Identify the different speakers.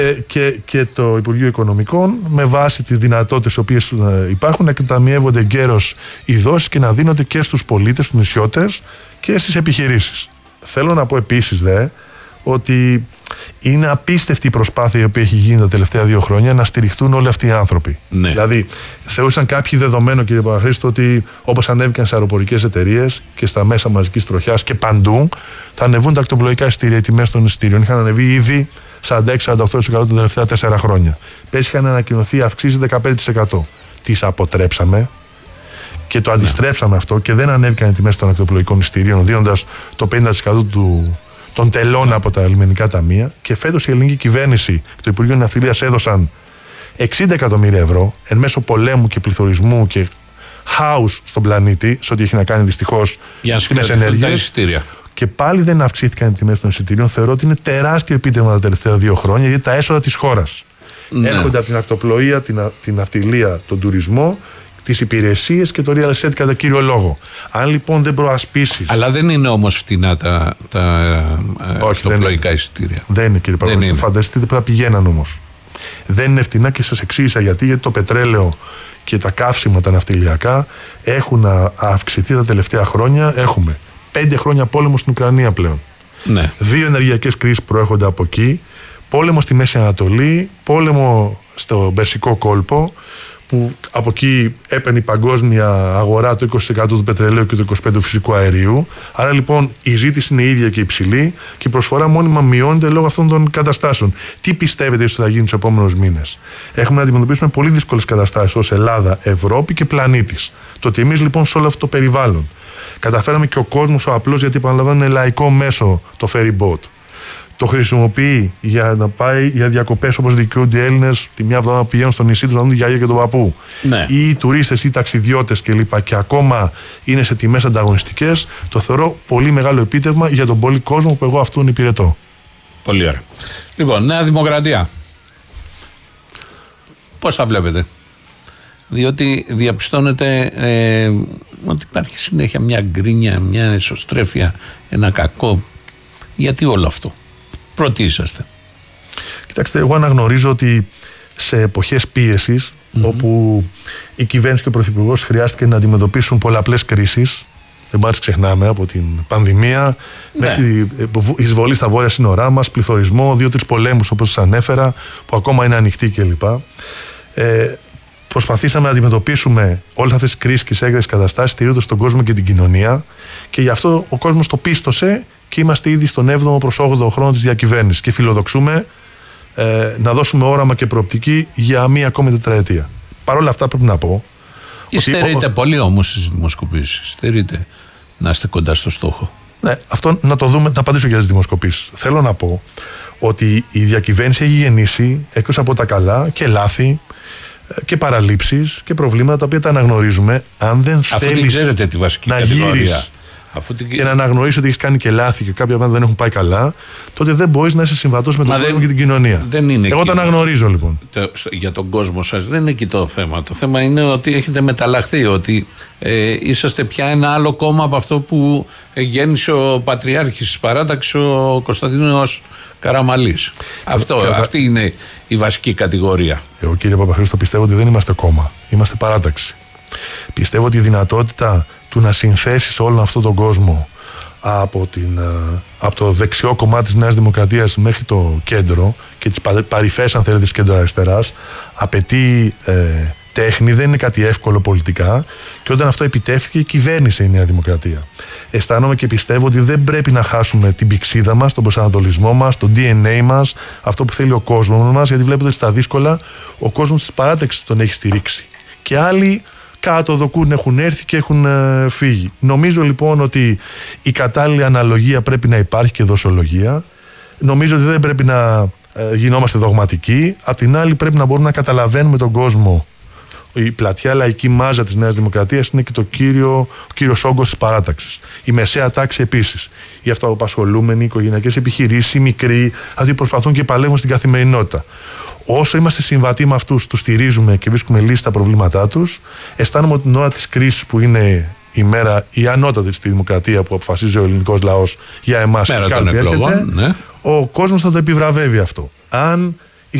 Speaker 1: Και το Υπουργείο Οικονομικών, με βάση τις δυνατότητες οι οποίες υπάρχουν, να εκταμιεύονται εγκαίρως οι δόσεις και να δίνονται και στους πολίτες, στους νησιώτες και στις επιχειρήσεις. Θέλω να πω επίσης ότι είναι απίστευτη η προσπάθεια η οποία έχει γίνει τα τελευταία 2 χρόνια να στηριχτούν όλοι αυτοί οι άνθρωποι. Ναι. Δηλαδή, θεωρούσαν κάποιοι δεδομένο, κύριε Παπαχρήστο, ότι όπως ανέβηκαν σε αεροπορικές εταιρείες και στα μέσα μαζικής τροχιάς και παντού, θα ανεβούν τα ακτοπλοϊκά εισιτήρια, οι τιμές των εισιτήριων. Είχαν ανεβεί ήδη 46-48% τα τελευταία 4 χρόνια. Πέρσι είχαν ανακοινωθεί αυξήσεις 15%. Τις αποτρέψαμε και το αντιστρέψαμε αυτό και δεν ανέβηκαν οι τιμές των ακτοπλοϊκών εισιτήριων, δίνοντας το 50% των τελών από τα λιμενικά ταμεία. Και φέτος η ελληνική κυβέρνηση και το Υπουργείο Ναυτιλίας έδωσαν 60 εκατομμύρια ευρώ εν μέσω πολέμου και πληθωρισμού και χάους στον πλανήτη, σε ό,τι έχει να κάνει δυστυχώς στις τιμές ενέργειας. Και πάλι δεν αυξήθηκαν οι τιμές των εισιτήριων. Θεωρώ ότι είναι τεράστιο επίτευγμα τα τελευταία 2 χρόνια, γιατί τα έσοδα της χώρας έρχονται από την ακτοπλοεία, την ναυτιλία, τον τουρισμό, τις υπηρεσίες και το real estate κατά κύριο λόγο. Αν λοιπόν δεν προασπίσεις. Αλλά δεν είναι όμως φτηνά τα ακτοπλοϊκά εισιτήρια. Δεν είναι, κύριε Παπαχρήστο. Φανταστείτε που θα πηγαίναν όμως. Δεν είναι φτηνά και σας εξήγησα γιατί το πετρέλαιο και τα καύσιμα τα ναυτιλιακά έχουν αυξηθεί τα τελευταία χρόνια. Έχουμε 5 χρόνια πόλεμο στην Ουκρανία πλέον. Ναι. 2 ενεργειακές κρίσεις προέρχονται από εκεί. Πόλεμο στη Μέση Ανατολή, πόλεμο στο Περσικό κόλπο, που από εκεί έπαιρνε η παγκόσμια αγορά το 20% του πετρελαίου και το 25% του φυσικού αερίου. Άρα λοιπόν η ζήτηση είναι ίδια και υψηλή και η προσφορά μόνιμα μειώνεται λόγω αυτών των καταστάσεων. Τι πιστεύετε ότι θα γίνει τους επόμενους μήνες? Έχουμε να αντιμετωπίσουμε πολύ δύσκολες καταστάσεις ως Ελλάδα, Ευρώπη και πλανήτης. Το ότι εμείς λοιπόν σε όλο αυτό το περιβάλλον καταφέραμε και ο κόσμος ο απλός, γιατί επαναλαμβάνω είναι λαϊκό μέσο το ferry boat, το χρησιμοποιεί για να πάει για διακοπές όπως δικαιούνται οι Έλληνες τη μια εβδομάδα πηγαίνουν στο νησί τους να δουν τη γιαγιά και τον παππού. Ναι. Ή οι τουρίστες ή οι ταξιδιώτες κλπ. Και ακόμα είναι σε τιμές ανταγωνιστικές, το θεωρώ πολύ μεγάλο επίτευγμα για τον πολύ κόσμο που εγώ αυτόν υπηρετώ. Πολύ ωραία. Λοιπόν, Νέα Δημοκρατία. Πώς θα βλέπετε? Διότι διαπιστώνεται ότι υπάρχει συνέχεια μια γκρίνια, μια εσωστρέφεια, ένα κακό. Γιατί όλο αυτό? Πρώτοι είσαστε. Κοιτάξτε, εγώ αναγνωρίζω ότι σε εποχές πίεσης, όπου η κυβέρνηση και ο Πρωθυπουργός χρειάστηκε να αντιμετωπίσουν πολλαπλές κρίσεις, δεν μας ξεχνάμε, από την πανδημία μέχρι εισβολή στα βόρεια σύνορά μας, πληθωρισμό, 2-3 πολέμους όπως σας ανέφερα, που ακόμα είναι ανοιχτοί κλπ. Προσπαθήσαμε να αντιμετωπίσουμε όλες αυτές τις κρίσεις και τις έγκαιρες καταστάσεις, στηρίζοντας τον κόσμο και την κοινωνία, και γι' αυτό ο κόσμος το πίστωσε. Και είμαστε ήδη στον 7ο προς 8ο χρόνο της διακυβέρνησης και φιλοδοξούμε να δώσουμε όραμα και προοπτική για μία ακόμη τετραετία. Παρ' όλα αυτά πρέπει να πω. Υστερείτε πολύ όμως στις δημοσκοπήσεις. Υστερείτε να είστε κοντά στο στόχο. Ναι, αυτό να το δούμε, να απαντήσω για τις δημοσκοπήσεις. Θέλω να πω ότι η διακυβέρνηση έχει γεννήσει εκτός από τα καλά και λάθη και παραλήψεις και προβλήματα τα οποία τα αναγνωρίζουμε. Αν δεν θέλεις να γύρεις και να αναγνωρίσεις ότι έχεις κάνει και λάθη και κάποια πράγματα δεν έχουν πάει καλά, τότε δεν μπορείς να είσαι συμβατός με τον κόσμο και την κοινωνία. Εγώ το αναγνωρίζω λοιπόν. Για τον κόσμο σας δεν είναι εκεί το θέμα. Το θέμα είναι ότι έχετε μεταλλαχθεί, ότι είσαστε πια ένα άλλο κόμμα από αυτό που γέννησε ο Πατριάρχης της Παράταξης, ο Κωνσταντίνος Καραμαλής. Αυτή είναι η βασική κατηγορία. Εγώ, κύριε Παπαχρήστο, πιστεύω ότι δεν είμαστε κόμμα. Είμαστε παράταξη. Πιστεύω ότι η δυνατότητα του να συνθέσεις όλον αυτόν τον κόσμο από το δεξιό κομμάτι της Νέας Δημοκρατίας μέχρι το κέντρο και τις παρυφές, αν θέλετε, της κέντρο-αριστεράς, απαιτεί τέχνη, δεν είναι κάτι εύκολο πολιτικά, και όταν αυτό επιτεύχθηκε, κυβέρνησε η Νέα Δημοκρατία. Αισθάνομαι και πιστεύω ότι δεν πρέπει να χάσουμε την πηξίδα μας, τον προσανατολισμό μας, το DNA μας, αυτό που θέλει ο κόσμος μας, γιατί βλέπετε στα δύσκολα ο κόσμος της παράταξης τον έχει στηρίξει. Και άλλοι κάτω δοκούν, έχουν έρθει και έχουν φύγει. Νομίζω λοιπόν ότι η κατάλληλη αναλογία πρέπει να υπάρχει και δοσολογία. Νομίζω ότι δεν πρέπει να γινόμαστε δογματικοί. Απ' την άλλη πρέπει να μπορούμε να καταλαβαίνουμε τον κόσμο. Η πλατιά λαϊκή μάζα της Νέας Δημοκρατίας είναι και ο κύριος όγκος της παράταξης. Η μεσαία τάξη επίσης. Οι αυτοαπασχολούμενοι, οι οικογενειακές επιχειρήσεις, οι μικροί, αυτοί προσπαθούν και παλεύουν στην καθημερινότητα. Όσο είμαστε συμβατοί με αυτούς, τους στηρίζουμε και βρίσκουμε λύσεις στα προβλήματά τους, αισθάνομαι ότι την ώρα της κρίσης, που είναι η μέρα η ανώτατη στη δημοκρατία που αποφασίζει ο ελληνικός λαός για εμάς και κάτι έρχεται, ο κόσμος θα το επιβραβεύει αυτό. Αν